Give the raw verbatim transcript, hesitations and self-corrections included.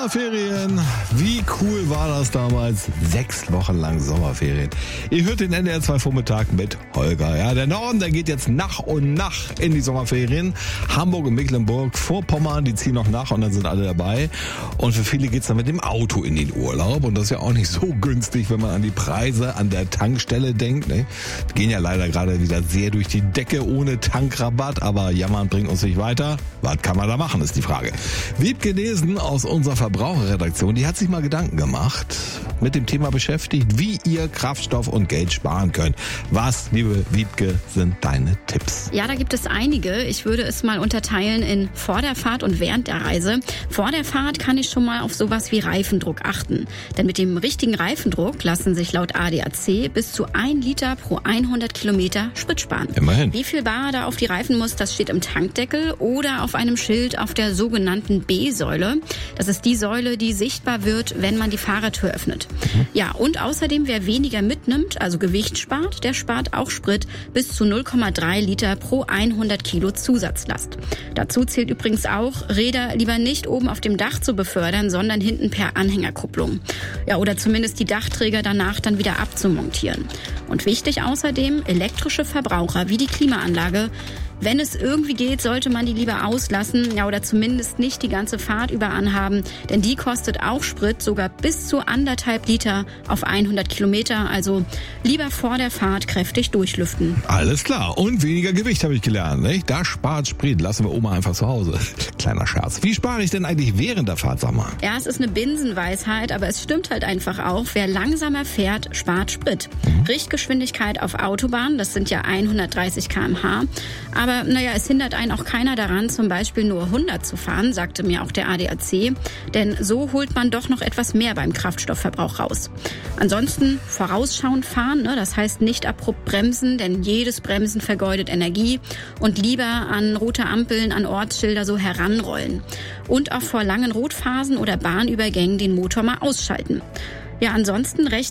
Sommerferien. Wie cool war das damals? Sechs Wochen lang Sommerferien. Ihr hört den N D R zwei Vormittag mit Holger. Ja, der Norden, der geht jetzt nach und nach in die Sommerferien. Hamburg und Mecklenburg, Vorpommern, die ziehen noch nach und dann sind alle dabei. Und für viele geht's dann mit dem Auto in den Urlaub. Und das ist ja auch nicht so günstig, wenn man an die Preise an der Tankstelle denkt. Ne? Die gehen ja leider gerade wieder sehr durch die Decke ohne Tankrabatt. Aber jammern bringt uns nicht weiter. Was kann man da machen, ist die Frage. Wiebke Lesen aus unserer Verbraucherredaktion, die hat sich mal Gedanken gemacht, mit dem Thema beschäftigt, wie ihr Kraftstoff und Geld sparen könnt. Was, liebe Wiebke, sind deine Tipps? Ja, da gibt es einige. Ich würde es mal unterteilen in vor der Fahrt und während der Reise. Vor der Fahrt kann ich schon mal auf sowas wie Reifendruck achten. Denn mit dem richtigen Reifendruck lassen sich laut A D A C bis zu ein Liter pro hundert Kilometer Sprit sparen. Immerhin. Wie viel Bar da auf die Reifen muss, das steht im Tankdeckel oder auf einem Schild auf der sogenannten B-Säule. Das ist die Säule, die sichtbar wird, wenn man die Fahrertür öffnet. Mhm. Ja, und außerdem, wer weniger mitnimmt, also Gewicht spart, der spart auch Sprit bis zu null Komma drei Liter pro hundert Kilo Zusatzlast. Dazu zählt übrigens auch, Räder lieber nicht oben auf dem Dach zu befördern, sondern hinten per Anhängerkupplung. Ja, oder zumindest die Dachträger danach dann wieder abzumontieren. Und wichtig außerdem, elektrische Verbraucher wie die Klimaanlage. Wenn es irgendwie geht, sollte man die lieber auslassen, ja, oder zumindest nicht die ganze Fahrt über anhaben, denn die kostet auch Sprit, sogar bis zu anderthalb Liter auf hundert Kilometer, also lieber vor der Fahrt kräftig durchlüften. Alles klar, und weniger Gewicht habe ich gelernt, nicht? Da spart Sprit, lassen wir Oma einfach zu Hause. Kleiner Scherz. Wie spare ich denn eigentlich während der Fahrt, sag mal? Ja, es ist eine Binsenweisheit, aber es stimmt halt einfach auch, wer langsamer fährt, spart Sprit. Mhm. Richtgeschwindigkeit auf Autobahn, das sind ja hundertdreißig Kilometer pro Stunde, aber naja, es hindert einen auch keiner daran, zum Beispiel nur hundert zu fahren, sagte mir auch der A D A C. Denn so holt man doch noch etwas mehr beim Kraftstoffverbrauch raus. Ansonsten vorausschauend fahren, ne, das heißt nicht abrupt bremsen, denn jedes Bremsen vergeudet Energie. Und lieber an rote Ampeln, an Ortsschilder so heranrollen. Und auch vor langen Rotphasen oder Bahnübergängen den Motor mal ausschalten. Ja, ansonsten recht